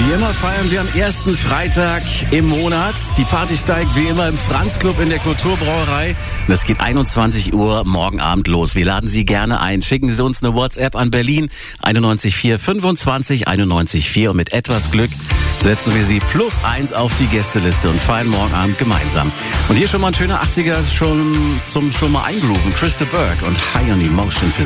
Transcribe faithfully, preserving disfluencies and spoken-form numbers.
Wie immer feiern wir am ersten Freitag im Monat. Die Party steigt wie immer im Franz-Club in der Kulturbrauerei. Und es geht einundzwanzig Uhr morgen Abend los. Wir laden Sie gerne ein. Schicken Sie uns eine WhatsApp an Berlin einundneunzig vier fünfundzwanzig einundneunzig vier und mit etwas Glück setzen wir Sie plus eins auf die Gästeliste und feiern morgen Abend gemeinsam. Und hier schon mal ein schöner achtziger schon zum schon mal eingrooven. Krista Burke und High on Emotion für